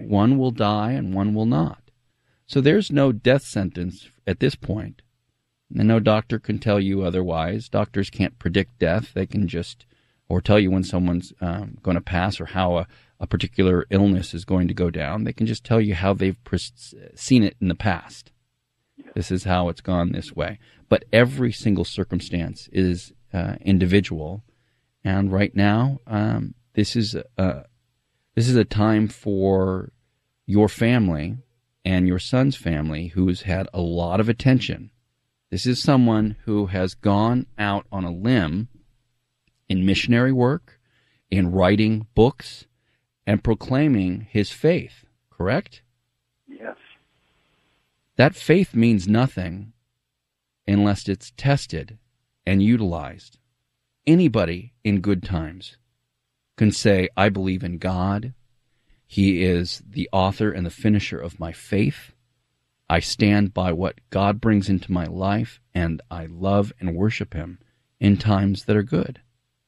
One will die and one will not. So there's no death sentence at this point. And no doctor can tell you otherwise. Doctors can't predict death. They can just, or tell you when someone's going to pass or how a particular illness is going to go down. They can just tell you how they've seen it in the past. This is how it's gone this way. But every single circumstance is individual. And right now, this is a time for your family and your son's family who's had a lot of attention. This is someone who has gone out on a limb in missionary work, in writing books, and proclaiming his faith, correct? Yes. That faith means nothing unless it's tested and utilized. Anybody in good times can say, I believe in God. He is the author and the finisher of my faith. I stand by what God brings into my life, and I love and worship him in times that are good.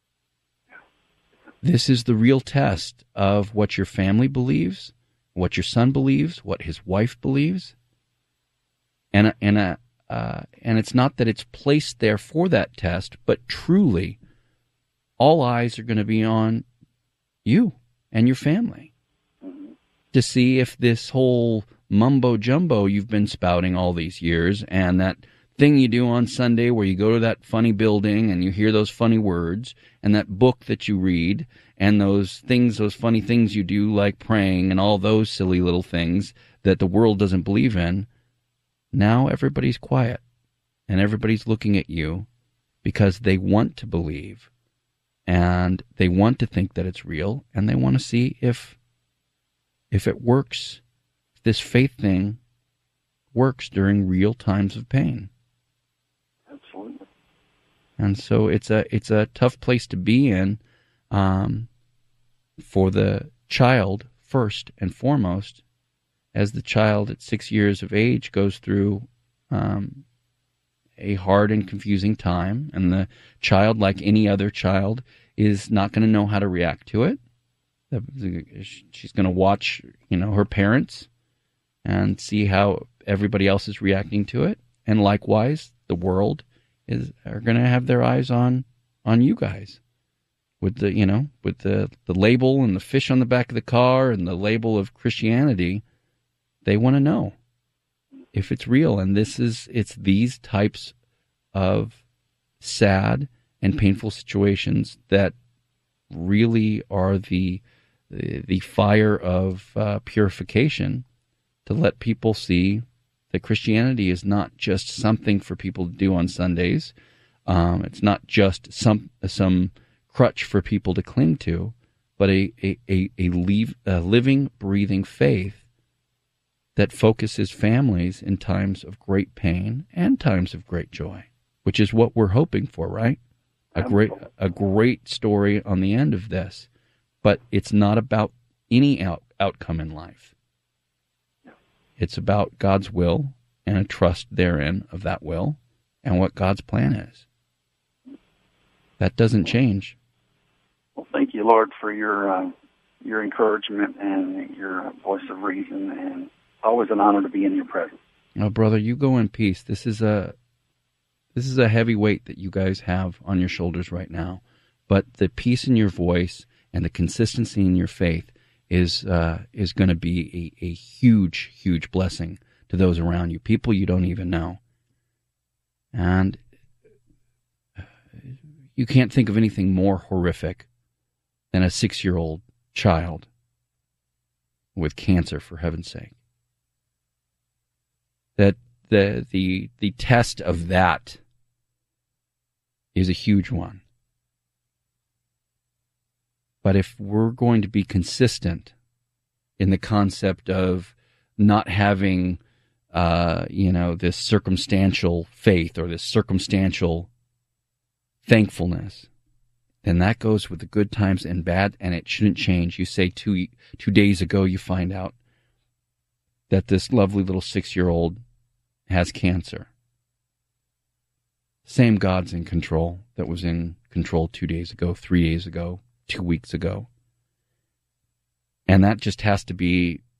This is the real test of what your family believes, what your son believes, what his wife believes. And it's not that it's placed there for that test, but truly, all eyes are going to be on you and your family to see if this whole mumbo-jumbo you've been spouting all these years and that thing you do on Sunday where you go to that funny building and you hear those funny words and that book that you read and those funny things you do like praying and all those silly little things that the world doesn't believe in, now everybody's quiet and everybody's looking at you because they want to believe and they want to think that it's real and they want to see if it works. This faith thing works during real times of pain. Absolutely. And so it's a tough place to be in for the child first and foremost, as the child at 6 years of age goes through a hard and confusing time, and the child, like any other child, is not going to know how to react to it. She's going to watch, her parents and see how everybody else is reacting to it. And likewise, the world are going to have their eyes on you guys with the label and the fish on the back of the car and the label of Christianity. They want to know if it's real. And it's these types of sad and painful situations that really are the fire of purification to let people see that Christianity is not just something for people to do on Sundays. It's not just some crutch for people to cling to, but a living, breathing faith that focuses families in times of great pain and times of great joy, which is what we're hoping for, right? A great story on the end of this, but it's not about any outcome in life. It's about God's will and a trust therein of that will and what God's plan is. That doesn't change. Well, thank you, Lord, for your encouragement and your voice of reason, and always an honor to be in your presence. Oh, brother, you go in peace. This is a heavy weight that you guys have on your shoulders right now, but the peace in your voice and the consistency in your faith is going to be a huge, huge blessing to those around you, people you don't even know. And you can't think of anything more horrific than a 6-year-old child with cancer, for heaven's sake. That the test of that is a huge one. But if we're going to be consistent in the concept of not having, this circumstantial faith or this circumstantial thankfulness, then that goes with the good times and bad, and it shouldn't change. You say 2 days ago you find out that this lovely little 6-year-old has cancer. Same God's in control that was in control 2 days ago, 3 days ago, 2 weeks ago. And that just has to be